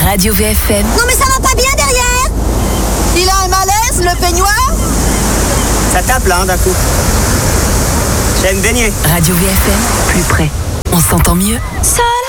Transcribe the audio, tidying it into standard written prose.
Radio VFM. Non mais ça va pas bien derrière. Il a un malaise, le peignoir. Ça tape là, d'un coup. J'ai me baigner. Radio VFM, plus près. On s'entend mieux. Ça